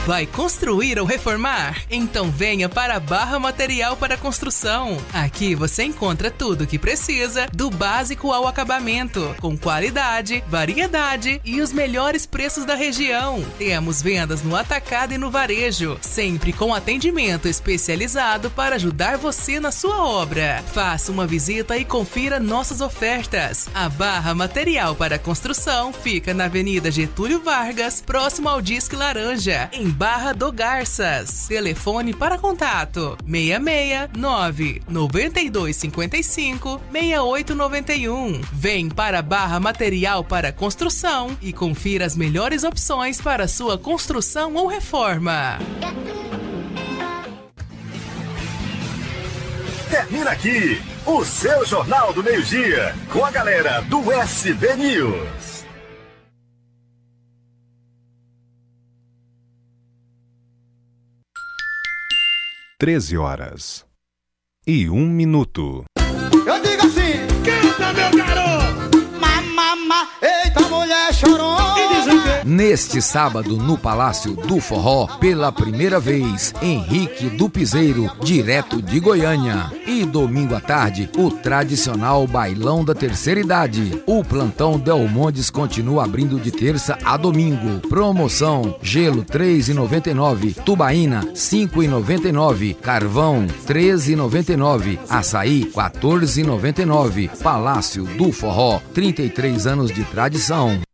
Vai construir ou reformar? Então venha para a Barra Material para Construção. Aqui você encontra tudo o que precisa, do básico ao acabamento, com qualidade, variedade e os melhores preços da região. Temos vendas no atacado e no varejo, sempre com atendimento especializado para ajudar você na sua obra. Faça uma visita e confira nossas ofertas. A Barra Material para Construção fica na Avenida Getúlio Vargas, próximo ao Disque Laranja, em Barra do Garças. Telefone para contato: 669 9255 6891. Vem para a Barra Material para Construção e confira as melhores opções para sua construção ou reforma. Termina aqui o seu Jornal do Meio-Dia com a galera do SB News. 13h01. Eu digo assim: canta, meu garoto! Mamama, eita mulher chorou! Neste sábado, no Palácio do Forró, pela primeira vez, Henrique do Piseiro, direto de Goiânia. E domingo à tarde, o tradicional Bailão da Terceira Idade. O Plantão Delmondes continua abrindo de terça a domingo. Promoção: gelo R$ 3,99, tubaína R$ 5,99, carvão R$ 13,99, açaí R$ 14,99. Palácio do Forró, 33 anos de tradição.